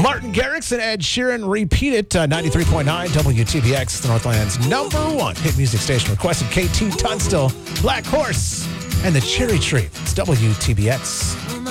Martin Garrix and Ed Sheeran repeat it. 93.9 WTBX, the Northland's #1 hit music station. Requested KT Tunstall, Black Horse, and the Cherry Tree. It's WTBX.